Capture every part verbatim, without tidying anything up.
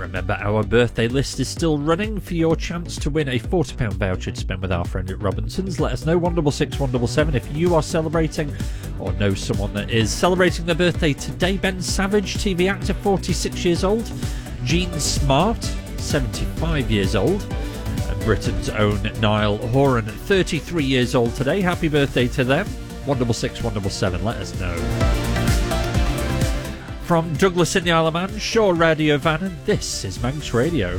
Remember, our birthday list is still running for your chance to win a forty pounds voucher to spend with our friend at Robinson's. Let us know, one six six one seven seven, if you are celebrating or know someone that is celebrating their birthday today. Ben Savage, T V actor, forty-six years old. Jean Smart, seventy-five years old. And Britain's own Niall Horan, thirty-three years old today. Happy birthday to them. one six six one seven seven, let us know. From Douglas in the Isle of Man, Shaw Radio Van, and this is Manx Radio.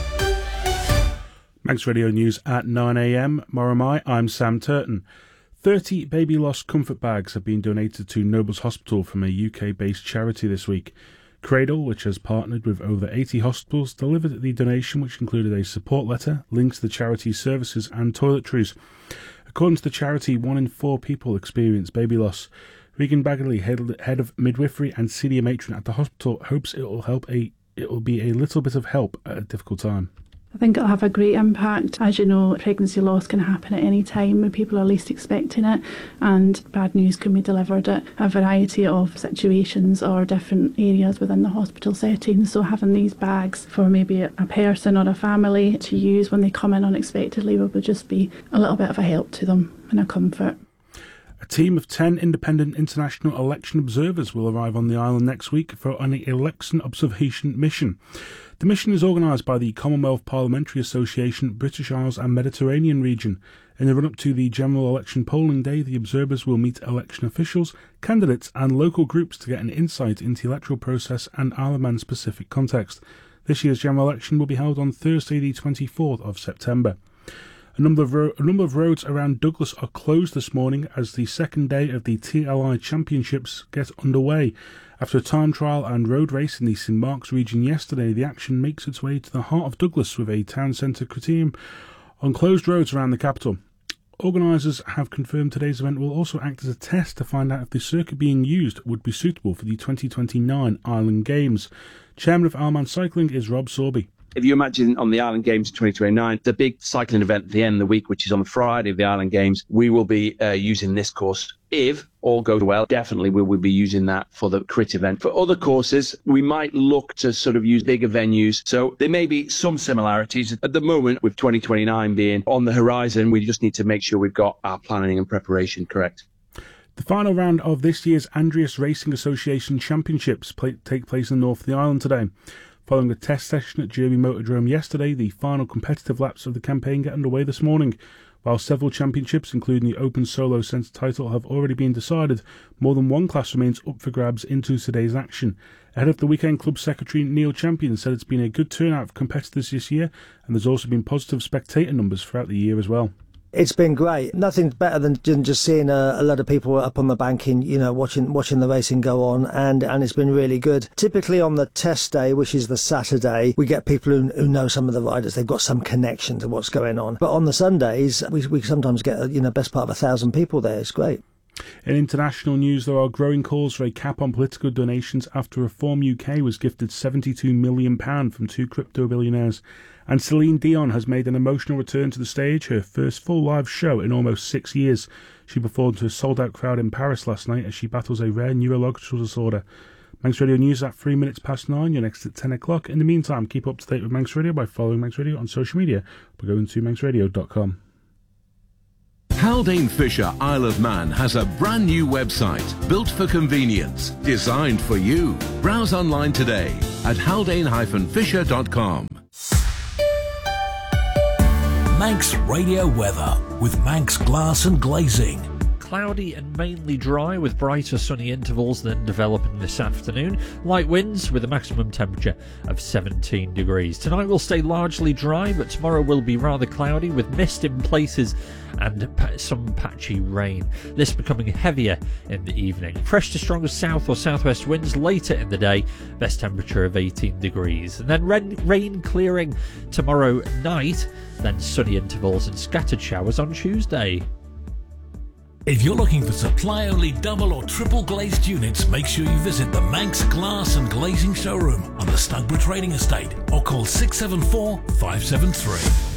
Manx Radio News at nine a m. Moramai, I'm Sam Turton. thirty baby loss comfort bags have been donated to Nobles Hospital from a U K-based charity this week. Cradle, which has partnered with over eighty hospitals, delivered the donation, which included a support letter, links to the charity's services and toiletries. According to the charity, one in four people experience baby loss. Regan Baggerly, head of midwifery and senior matron at the hospital, hopes it will help a it will be a little bit of help at a difficult time. I think it'll have a great impact. As you know, pregnancy loss can happen at any time when people are least expecting it, and bad news can be delivered at a variety of situations or different areas within the hospital setting. So having these bags for maybe a person or a family to use when they come in unexpectedly will just be a little bit of a help to them and a comfort. A team of ten independent international election observers will arrive on the island next week for an election observation mission. The mission is organised by the Commonwealth Parliamentary Association, British Isles and Mediterranean region. In the run-up to the general election polling day, the observers will meet election officials, candidates and local groups to get an insight into the electoral process and Isle of Man-specific context. This year's general election will be held on Thursday the twenty-fourth of September. A number of ro- a number of roads around Douglas are closed this morning as the second day of the T L I Championships get underway. After a time trial and road race in the Saint Mark's region yesterday, the action makes its way to the heart of Douglas with a town centre criterium on closed roads around the capital. Organisers have confirmed today's event will also act as a test to find out if the circuit being used would be suitable for the twenty twenty-nine Island Games. Chairman of Isle of Man Cycling is Rob Sorby. If you imagine on the Island Games twenty twenty-nine, the big cycling event at the end of the week, which is on the Friday of the Island Games, we will be uh, using this course. If all goes well, definitely we will be using that for the crit event. For other courses, we might look to sort of use bigger venues. So there may be some similarities. At the moment, with twenty twenty-nine being on the horizon, we just need to make sure we've got our planning and preparation correct. The final round of this year's Andreas Racing Association Championships play, take place in the north of the island today. Following a test session at Derby Motordrome yesterday, the final competitive laps of the campaign get underway this morning. While several championships, including the Open Solo Centre title, have already been decided, more than one class remains up for grabs into today's action. Ahead of the weekend, Club Secretary Neil Champion said it's been a good turnout of competitors this year, and there's also been positive spectator numbers throughout the year as well. It's been great. Nothing's better than just seeing a, a lot of people up on the banking, you know, watching watching the racing go on, and, and it's been really good. Typically on the test day, which is the Saturday, we get people who, who know some of the riders. They've got some connection to what's going on. But on the Sundays, we we sometimes get, you know, best part of a thousand people there. It's great. In international news, there are growing calls for a cap on political donations after Reform U K was gifted seventy-two million pounds from two crypto billionaires. And Celine Dion has made an emotional return to the stage, her first full live show in almost six years. She performed to a sold-out crowd in Paris last night as she battles a rare neurological disorder. Manx Radio News at three minutes past nine. You're next at ten o'clock. In the meantime, keep up to date with Manx Radio by following Manx Radio on social media or going to manx radio dot com. Haldane Fisher Isle of Man has a brand new website built for convenience, designed for you. Browse online today at haldane dash fisher dot com. Manx Radio weather with Manx Glass and Glazing. Cloudy and mainly dry with brighter sunny intervals then developing this afternoon. Light winds with a maximum temperature of seventeen degrees. Tonight will stay largely dry, but tomorrow will be rather cloudy with mist in places and some patchy rain. This becoming heavier in the evening. Fresh to strong south or southwest winds later in the day. Best temperature of eighteen degrees. And then rain, rain clearing tomorrow night. Then sunny intervals and scattered showers on Tuesday. If you're looking for supply-only double or triple glazed units, make sure you visit the Manx Glass and Glazing showroom on the Stugborough Trading Estate or call six seven four, five seven three.